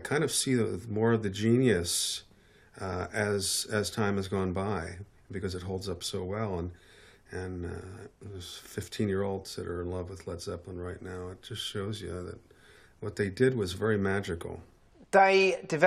kind of see more of the genius as time has gone by, because it holds up so well. And there's 15-year-olds that are in love with Led Zeppelin right now. It just shows you that what they did was very magical. They developed